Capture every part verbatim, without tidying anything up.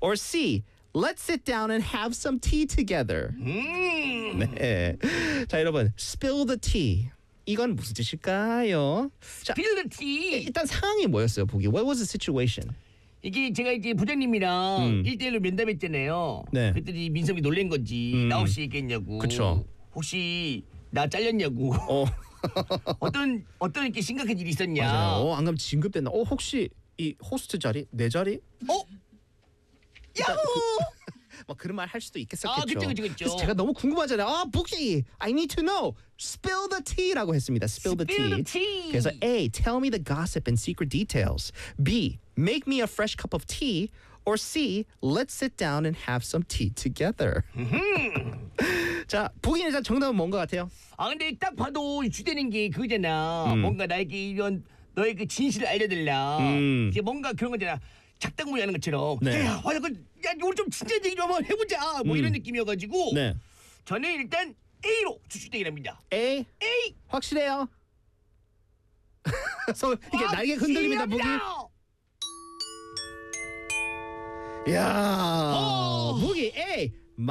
or C. Let's sit down and have some tea together. 음. 네. 자, 여러분, spill the tea. 이건 무슨 뜻일까요? 자, Spill the tea. 일단 상황이 뭐였어요, 보기? What was the situation? 이게 제가 이제 부장님이랑 음. 일 대일로 면담했잖아요. 네. 그랬더니 민섭이 놀란 건지 음. 나 없이 얘기했냐고. 그쵸. 혹시 나 잘렸냐고. 어, 어떤 어떤 이렇게 심각한 일이 있었냐. 맞아요. 어, 안 그러면 진급됐나? 어, 혹시 이 호스트 자리? 내 자리? 어? 야호! 막 그런 말 할 수도 있겠었겠죠. 아, 그쵸, 그쵸, 그쵸. 그래서 제가 너무 궁금하잖아요. 아, 보기, I need to know. Spill the tea라고 했습니다. Spill the Spill tea. the tea. 그래서 A. Tell me the gossip and secret details. B. Make me a fresh cup of tea. Or C. Let's sit down and have some tea together. 자, 보기는 일단 정답은 뭔 것 같아요? 아 근데 딱 봐도 주되는 게 그거잖아. 음. 뭔가 나에게 이런 너의 그 진실을 알려달라. 음. 이제 뭔가 그런 거잖아. 작당무리 하는 것처럼. 네. 야, 와, 야, 야, 오늘 좀 진짜 얘기 좀 한번 해보자. 뭐 음. 이런 느낌이어가지고. 네. 저는 일단 A로 주주되기를 합니다. A. A. 확실해요? 서 이게 날개 흔들립니다, 보기. 야, 어. 보기 A.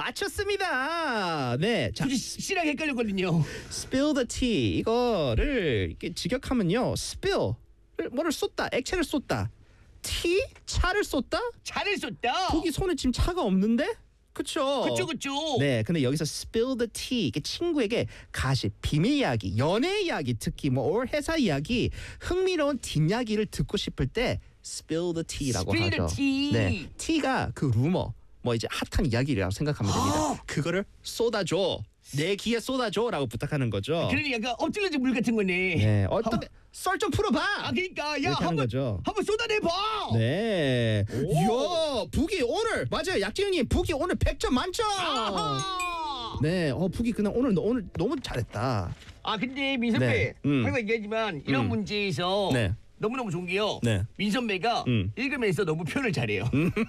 맞췄습니다. 네. 자, 굳이 C랑 헷갈렸거든요. spill the tea 이거를 이렇게 직역하면요, spill 뭐를 쏟다, 액체를 쏟다, tea 차를 쏟다. 차를 쏟다. 보기 손에 지금 차가 없는데, 그쵸? 그쵸 그쵸. 네, 근데 여기서 spill the tea 이게 친구에게 가십, 비밀 이야기, 연애 이야기, 특히 뭐 회사 이야기, 흥미로운 뒷이야기를 듣고 싶을 때 spill the tea라고 Spill the 하죠. tea. 네, tea가 그 루머, 뭐 이제 핫한 이야기라고 생각하면 됩니다. 아. 그거를 쏟아줘, 내 귀에 쏟아줘라고 부탁하는 거죠. 그러니 약간 엎질러진 물 같은 거네. 네, 어떤 썰 좀 풀어봐. 아 그러니까 야 이렇게 하는 한번 거죠. 한번 쏟아내봐. 네, 오. 이야, 북이 오늘 맞아요, 약지훈님 북이 오늘 백 점 만점. 아하. 네, 어 북이 그냥 오늘 오늘 너무 잘했다. 아 근데 민선배 네, 음. 항상 얘기하지만 이런 음. 문제에서 네. 너무너무 좋은 게요. 네. 민선배가 음. 읽으면서 너무 표현을 잘해요.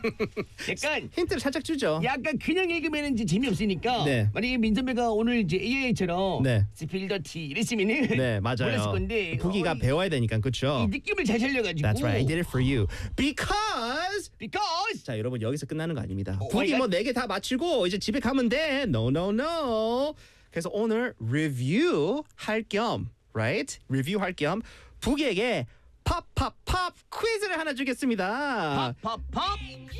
약간 힌트를 살짝 주죠. 약간 그냥 읽으면 이제 재미없으니까 네. 만약에 민선배가 오늘 이제 에이아이처럼 네. 스필더티 이랬으면은 네, 맞아요. 몰랐을 건데 북이가 어, 이- 배워야 되니까 이 그렇죠. 느낌을 잘 살려가지고 That's right, I did it for you. Because because 자, 여러분 여기서 끝나는 거 아닙니다. 어, 북이 my 뭐 네 개 다 맞히고 이제 집에 가면 돼. No, no, no. 그래서 오늘 리뷰 할 겸, right? 리뷰 할 겸 북이에게 팝팝팝 퀴즈를 하나 주겠습니다. 팝팝팝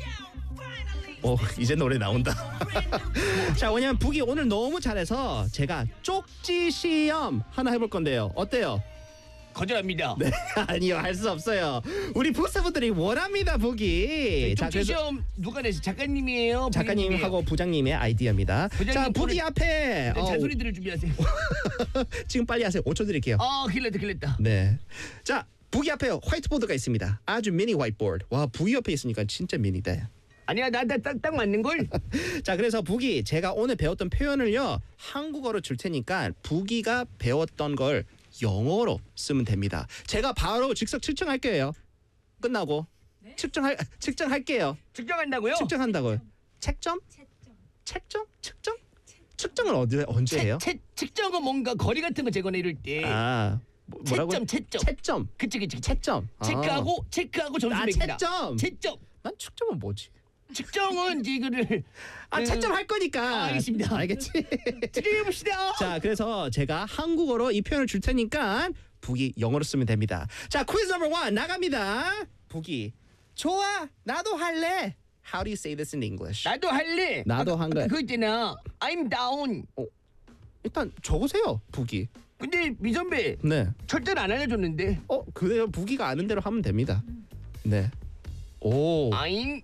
오, 이제 노래 나온다. 자, 왜냐면 북이 오늘 너무 잘해서 제가 쪽지 시험 하나 해볼 건데요. 어때요? 거절합니다. 네, 아니요, 할 수 없어요. 우리 부스분들이 원합니다, 북이. 자, 쪽지 시험 누가 내서 작가님이에요? 작가님하고 부장님의 아이디어입니다. 부장님 자, 북이 오늘- 앞에 네, 어, 잔소리 들을 준비하세요. 지금 빨리 하세요. 오 초 드릴게요. 아, 큰일 났다, 큰일 났다. 네. 자, 북이 앞에 화이트보드가 있습니다. 아주 미니 화이트보드. 와, 북이 옆에 있으니까 진짜 미니다. 아니야, 나딱딱 딱 맞는 걸. 자, 그래서 북이 제가 오늘 배웠던 표현을요, 한국어로 줄 테니까 북이가 배웠던 걸 영어로 쓰면 됩니다. 제가 바로 즉석 측정할 거예요. 끝나고 측정할 측정할게요. 측정한다고요? 측정한다고요. 책점? 책점? 측정? 측정을 어디 언제 해요? 채, 측정은 뭔가 거리 같은 거 재거나 이럴 때. 아, 뭐, 뭐라고? 채점, 채점. 채점. 그치, 그치, 그치. 채점. 체크하고 체크하고 점수 아, 매긴다. 채점. 채점. 난 측정은 뭐지? 측정은 이제 이거를 아, 그, 채점 할 거니까. 아, 알겠습니다. 알겠지? 측정해 봅시다. 자, 그래서 제가 한국어로 이 표현을 줄 테니까 북이 영어로 쓰면 됩니다. 자, 퀴즈 넘버 원 나갑니다. 북이 좋아, 나도 할래. How do you say this in English? 나도 할래. 나도 아까- 한 거야. 아까 그거 있잖아. I'm down. 어, 일단 적으세요, 북이. 근데 미선배 네. 철저는 안 알려줬는데. 어, 그래요. 북이가 아는 대로 하면 됩니다. 네. 오. I'm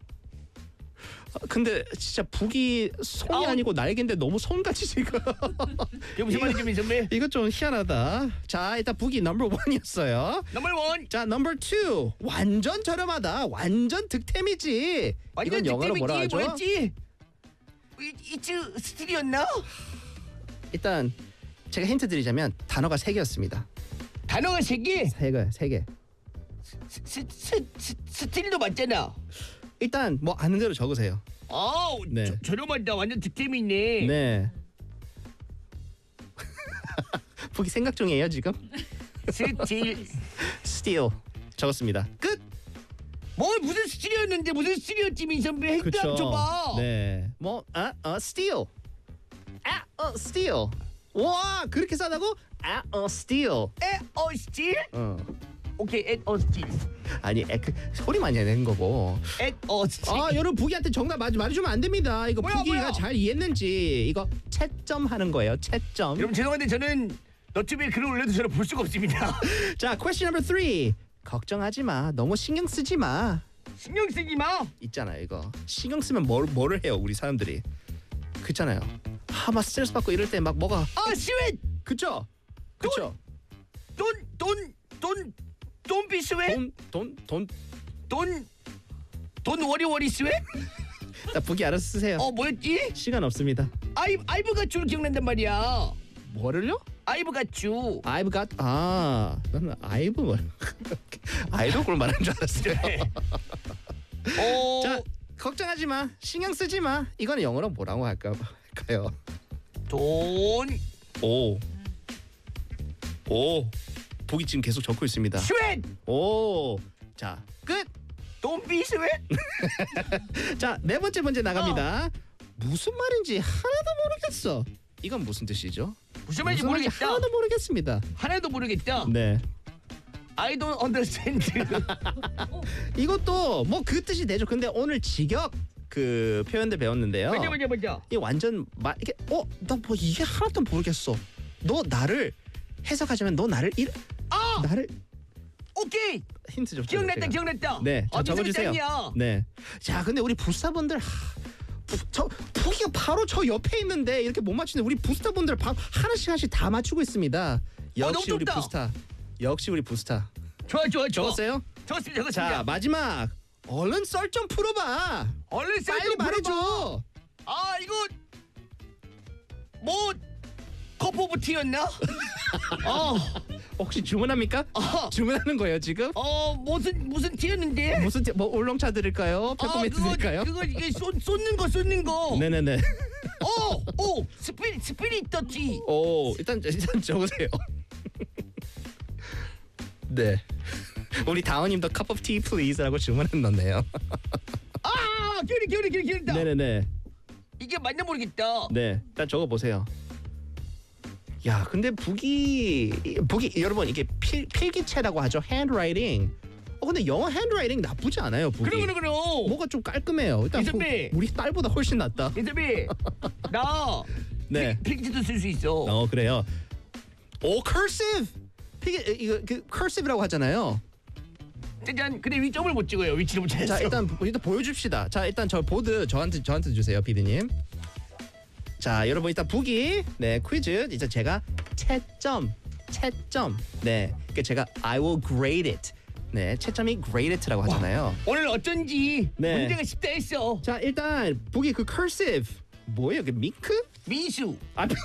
아, 근데 진짜 북이 손이 아우. 아니고 날개인데 너무 손같이 지금. 이게 무슨 말이지 미선배? 이거 좀 희한하다. 자, 일단 북이 넘버 원이었어요. 넘버 원. 자, 넘버 투. 완전 저렴하다. 완전 득템이지. 이건 영어로 뭐라 하죠? 뭐였지? 이- 이츠 스틸이었나? 일단 제가 힌트 드리자면 단어가 세 개였습니다. 단어가 세 개. 세 개, 세 개. 스, 스, 스, 스, 스틸도 맞잖아. 일단 뭐 아는 대로 적으세요. 아, 네. 저, 저렴하다. 완전 득템이네. 네. 북이 생각 중이에요 지금. 스틸. Steal 적었습니다. 끝. 뭐 무슨 스틸이었는데 무슨 스틸이었지 민선배 핵도 안 줘봐. 네. 뭐 아, 어, steal. 아, 어, steal. 와, 그렇게 싸다고? 아, 어, steal. 에어 스틸? 어. 오케이 에어 스틸. 아니, 에, 그 소리만 내는 거고. 에어 스틸. 아, 여러분 부기한테 정답 말, 말해주면 안 됩니다. 이거 뭐야, 부기가 뭐야? 잘 이해했는지 이거 채점 하는 거예요. 채점. 여러분 죄송한데 저는 너튜브에 글을 올려도 저는 볼 수가 없습니다. 자, question number three. 걱정하지 마. 너무 신경 쓰지 마. 신경 쓰지 마. 있잖아요, 이거. 신경 쓰면 뭘 뭐를 해요, 우리 사람들이. 그렇잖아요. 아, 막 스트레스 받고 이럴 때 막 뭐가 아 스윗. 그쵸? 그쵸? 돈돈돈 돈 비스웨. 돈, 돈, 돈. 돈돈 워리 워리 스웨. 자, 부기 알아서 쓰세요. 어 뭐였지? 시간 없습니다. 아이 아이브 가추를 기억난단 말이야. 뭐를요? 아이브 가추. I've got 아, 나는 I've 뭐 아이돌 걸 말하는 줄 알았어요. 어. 자, 걱정하지 마. 신경 쓰지 마. 이거는 영어로 뭐라고 할까 할까요? 돈 오. 오. 보기 지금 계속 적고 있습니다. 스웨. 오. 자, 끝. 돈 비스웨. 자, 네 번째 문제 나갑니다. 무슨 말인지 하나도 모르겠어. 이건 무슨 뜻이죠? 무슨 말인지 무슨 말인지 모르겠다. 하나도 모르겠습니다. 하나도 모르겠다. 네. I don't understand. 이것도 뭐 그 뜻이 되죠. 근데 오늘 직역 그 표현들 배웠는데요. 맞아 맞아 맞아. 이 완전 마 이게 어 나 뭐 이게 하나도 모르겠어. 너 나를 해석하자면 너 나를 일 아 나를 오케이. 힌트 좀 기억났다 줘주세요. 기억났다. 네, 자, 아, 적어주세요. 짱이야. 네. 자, 근데 우리 부스타분들 하, 부, 저 부기가 바로 저 옆에 있는데 이렇게 못 맞추는데 우리 부스타분들 바, 하나씩 하나씩 다 맞추고 있습니다. 역시 너무 우리 좋다. 부스타. 역시 우리 부스타. 좋아 좋아 좋아. 적었어요? 적었습니다 자, 적었습니다. 마지막. 얼른 썰 좀 풀어봐. 얼른 쌀 빨리 좀 말해줘. 물어봐. 아 이거 뭐 컵오브 티였나? 어, 혹시 주문합니까? 어, 주문하는 거예요 지금? 어 무슨 무슨 티였는데? 무슨 티- 뭐 울렁차 드릴까요? 페퍼민트 그거, 드릴까요? 그거 이게 쏟, 쏟는 거 쏟는 거. 네네네. 어, 오 스피릿 스피릿 터치. 오, 일단 일단 적으세요. 네. 우리 다원님도 cup of tea please라고 주문했는데요. 아 기울이 기울이 기울이 기울다. 네네네. 이게 맞나 모르겠다. 네, 일단 적어 보세요. 야, 근데 북이 북이 여러분 이게 필, 필기체라고 하죠. handwriting. 어, 근데 영어 handwriting 나쁘지 않아요. 북이. 그럼 그럼 그럼. 뭐가 좀 깔끔해요. 일단 이선배. 부- 우리 딸보다 훨씬 낫다. 인터비 나 네. 필기도 쓸 수 있어. 어, 그래요. 오, cursive. 필기 이거 그 cursive라고 하잖아요. 짜잔. 근데 위 점을 못 찍어요. 위치를 못 찾았어. 자, 일단 일단 보여줍시다. 자, 일단 저 보드 저한테 저한테 주세요, 피디님. 자, 여러분 일단 보기 네 퀴즈 이제 제가 채점 채점 네 그 제가 I will grade it 네 채점이 grade it라고 하잖아요. 오늘 어쩐지 네. 문제가 쉽다 했어. 자, 일단 보기 그 cursive 뭐예요? 그 밍크? 민수. 아, 민수.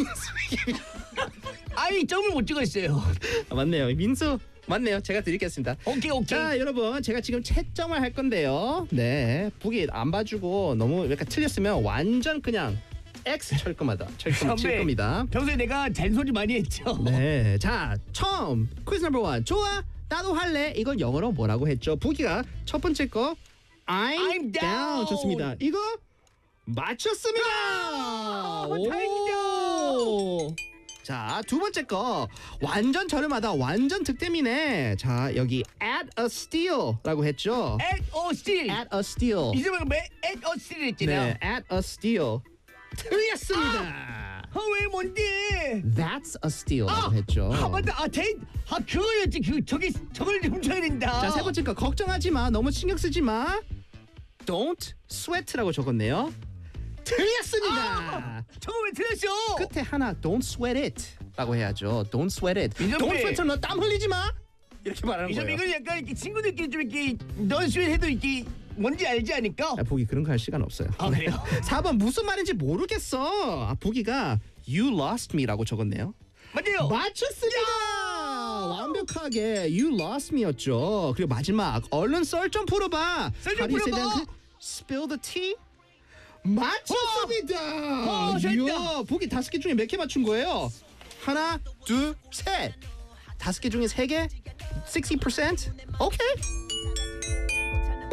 아이 점을 못 찍었어요. 아, 맞네요. 민수 맞네요. 제가 드리겠습니다. 오케이 오케이. 자, 여러분 제가 지금 채점을 할 건데요. 네, 보기 안 봐주고 너무 약간 틀렸으면 완전 그냥 X 칠 겁니다. 칠 겁- 칠 선배. 겁니다. 평소에 내가 잔소리 많이 했죠. 네, 자 처음 퀴즈 넘버 원. 좋아, 나도 할래. 이건 영어로 뭐라고 했죠? 보기가 첫 번째 거 I'm, I'm down. 좋습니다. 이거 맞췄습니다. 아, 오. 다행이다. 자, 두 번째 거 완전 저렴하다. 완전 득템이네. 자, 여기 at a steal라고 했죠? at or steal. at a steal. 이제만 매 at or steal 했잖아. 네, at a steal. 틀렸습니다. 아, 왜 뭔데? That's a steal라고 했죠. 아 맞다. 아 데이. 아 그거였지. 그 저기 저걸 훔쳐야 된다. 자, 세 번째 거 걱정하지 마. 너무 신경 쓰지 마. Don't sweat라고 적었네요. 틀렸습니다. 저거 왜 틀렸어? 끝에 하나 Don't sweat it라고 해야죠. Don't sweat it. 이선배. Don't sweat it. 너땀 흘리지 마. 이렇게 말하는 이점 거예요. 이건 약간 이렇게 친구들끼리 좀 이렇게 넌스윗 해도 이렇게 뭔지 알지 않을까? 아, 보기 그런 거 할 시간 없어요. 아 그래요? 사 번 무슨 말인지 모르겠어. 아, 보기가 You lost me라고 적었네요. 맞아요. 맞췄습니다. 완벽하게 You lost me였죠. 그리고 마지막 얼른 썰 좀 풀어봐. 썰좀 How do you say 풀어봐. that? Spill the tea. 맞췄습니다. 어, 잘했다. 이야, 보기 다섯 개 중에 몇 개 맞춘 거예요? 하나, 둘, 셋. 다섯 개 중에 세 개? 육십 퍼센트? 오케이.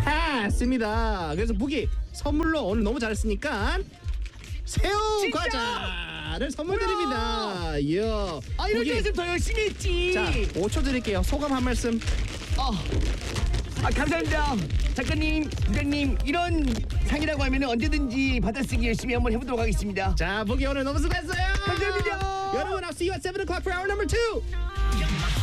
패스입니다. 그래서 부기 선물로 오늘 너무 잘했으니까 새우 진짜? 과자를 선물 드립니다. 이야. 아 이럴 부기, 때는 더 열심히 했지. 자, 오 초 드릴게요. 소감 한 말씀. 어. 아 감사합니다 작가님 부장님 이런 상이라고 하면 언제든지 받아쓰기 열심히 한번 해보도록 하겠습니다. 자, 부기 오늘 너무 수고했어요. 감사합니다. 여러분, I'll see you at seven o'clock for hour number two.